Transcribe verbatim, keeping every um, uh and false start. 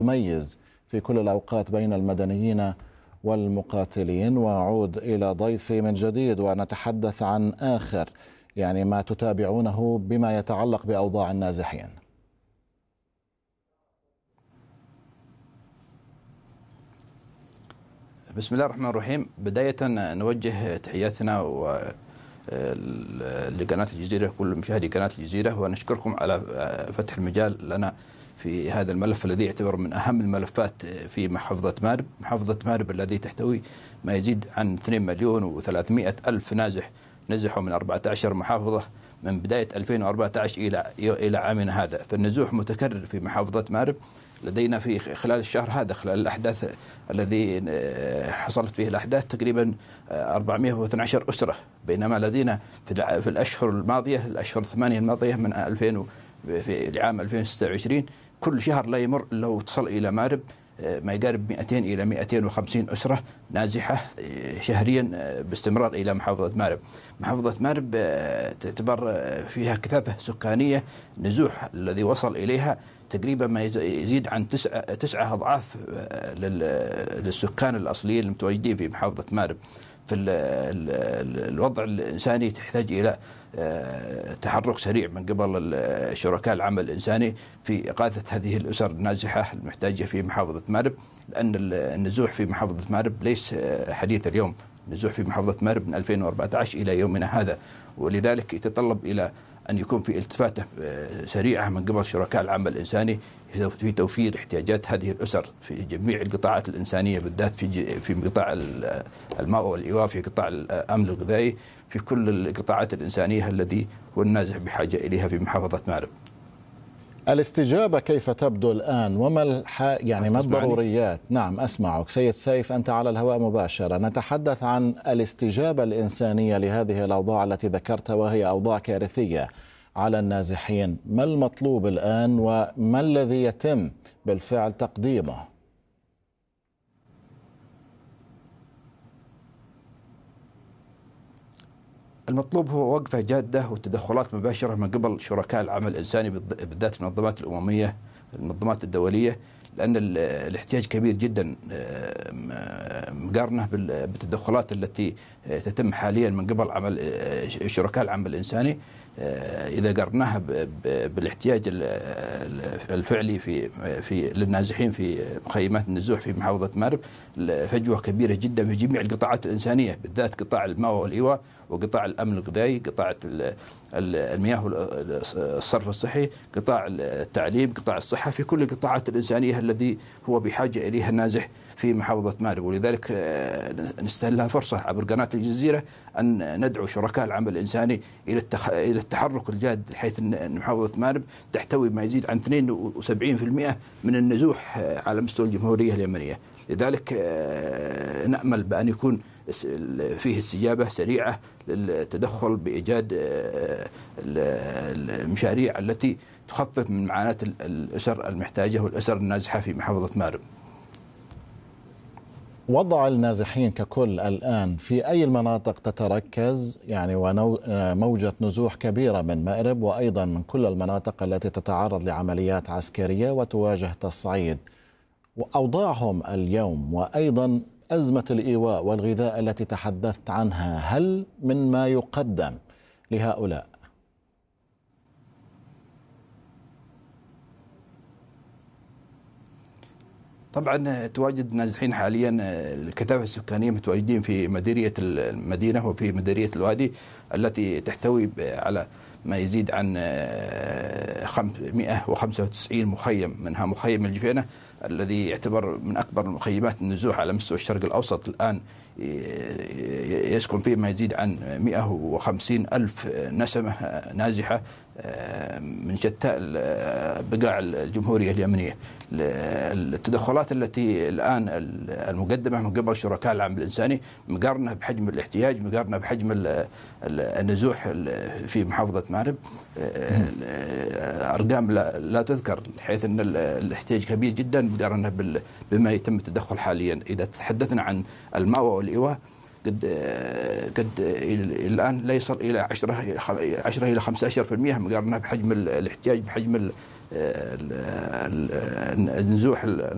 تميز في كل الأوقات بين المدنيين والمقاتلين. وأعود إلى ضيفي من جديد ونتحدث عن آخر يعني ما تتابعونه بما يتعلق بأوضاع النازحين. بسم الله الرحمن الرحيم. بداية نوجه تحياتنا لقناة الجزيرة، كل مشاهدي قناة الجزيرة، ونشكركم على فتح المجال لنا في هذا الملف الذي يعتبر من أهم الملفات في محافظة مأرب. محافظة مأرب الذي تحتوي ما يزيد عن اثنين مليون وثلاثمئة ألف نازح، نزحوا من أربعة عشر محافظة من بداية ألفين وأربعة عشر إلى إلى عامنا هذا. فالنزوح متكرر في محافظة مأرب. لدينا في خلال الشهر هذا، خلال الأحداث الذي حصلت فيه الأحداث، تقريبا أربعمئة واثني عشر أسرة، بينما لدينا في الأشهر الماضية، الأشهر الثمانية الماضية من ألفين في العام ألفين وستة وعشرين، كل شهر لا يمر إلا وتصل إلى مأرب ما يقارب مئتين إلى مئتين وخمسين أسرة نازحة شهريا باستمرار إلى محافظة مأرب. محافظة مأرب تعتبر فيها كثافة سكانية، نزوح الذي وصل إليها تقريبا ما يزيد عن تسعة تسعة أضعاف للسكان الأصليين المتواجدين في محافظة مأرب. في الوضع الإنساني تحتاج إلى تحرك سريع من قبل شركاء العمل الإنساني في إغاثة هذه الأسر النازحة المحتاجة في محافظة مأرب، لأن النزوح في محافظة مأرب ليس حديث اليوم. النزوح في محافظة مأرب من ألفين وأربعة عشر إلى يومنا هذا، ولذلك يتطلب إلى أن يكون في التفاتة سريعة من قبل شركاء العمل الإنساني في توفير احتياجات هذه الأسر في جميع القطاعات الإنسانية، بالذات في في قطاع الماء والإيواء، في قطاع الأمن الغذائي، في كل القطاعات الإنسانية الذي هو النازح بحاجة إليها في محافظة مأرب. الاستجابة كيف تبدو الآن، وما الح... يعني ما الضروريات؟ نعم أسمعك سيد سيف، أنت على الهواء مباشرة. نتحدث عن الاستجابة الإنسانية لهذه الأوضاع التي ذكرت، وهي أوضاع كارثية على النازحين. ما المطلوب الآن وما الذي يتم بالفعل تقديمه؟ المطلوب هو وقفة جادة وتدخلات مباشرة من قبل شركاء العمل الإنساني، بالذات المنظمات الأممية، المنظمات الدولية، لأن الاحتياج كبير جدا مقارنة بالتدخلات التي تتم حاليا من قبل عمل شركاء العمل الإنساني. إذا قارناها بالاحتياج الفعلي في في للنازحين في مخيمات النزوح في محافظة مأرب، فجوة كبيرة جدا في جميع القطاعات الإنسانية، بالذات قطاع الماء والإيواء، وقطاع الأمن الغذائي، قطاع المياه والصرف الصحي، قطاع التعليم، قطاع الصحة، في كل القطاعات الإنسانية الذي هو بحاجة إليها النازح في محافظة مأرب. ولذلك نستهلها فرصة عبر قناة الجزيرة أن ندعو شركاء العمل الإنساني إلى التخ... إلى التحرك الجاد، حيث أن محافظة مأرب تحتوي ما يزيد عن اثنين وسبعين بالمئة من النزوح على مستوى الجمهورية اليمنية. لذلك نأمل بأن يكون فيه استجابة سريعة للتدخل بإيجاد المشاريع التي تخفف من معاناة الأسر المحتاجة والأسر النازحة في محافظة مأرب. وضع النازحين ككل الآن في أي المناطق تتركز؟ يعني وموجة نزوح كبيرة من مأرب وأيضا من كل المناطق التي تتعرض لعمليات عسكرية وتواجه تصعيد. وأوضاعهم اليوم وأيضا أزمة الإيواء والغذاء التي تحدثت عنها، هل من ما يقدم لهؤلاء؟ طبعا تواجد نازحين حاليا، الكثافة السكانية متواجدين في مديرية المدينة وفي مديرية الوادي التي تحتوي على ما يزيد عن خمسمئة وخمسة وتسعين مخيم، منها مخيم الجفينة الذي يعتبر من أكبر المخيمات النزوح على مستوى الشرق الأوسط. الآن يسكن فيه ما يزيد عن مئة وخمسين ألف نسمة نازحة من شتى بقاع الجمهورية اليمنية. التدخلات التي الآن المقدمة من قبل شركاء العمل الإنساني مقارنة بحجم الاحتياج، مقارنة بحجم النزوح في محافظة مأرب، أرقام لا تذكر، حيث أن الاحتياج كبير جدا مقارنة بما يتم التدخل حاليا. إذا تحدثنا عن الماء والإيواء، قد قد الآن لا يصل إلى عشرة عشرة إلى خمسة عشر بالمئة مقارنة بحجم الاحتياج، بحجم النزوح